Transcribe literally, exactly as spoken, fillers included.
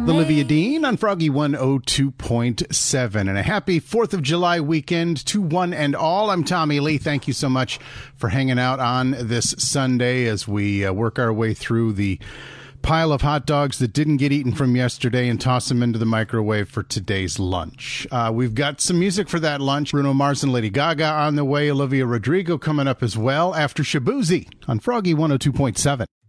Olivia Dean on Froggy one oh two point seven. And a happy fourth of July weekend to one and all. I'm Tommy Lee. Thank you so much for hanging out on this Sunday as we uh, work our way through the pile of hot dogs that didn't get eaten from yesterday and toss them into the microwave for today's lunch. Uh, we've got some music for that lunch. Bruno Mars and Lady Gaga on the way. Olivia Rodrigo coming up as well after Shabuzi on Froggy one oh two point seven.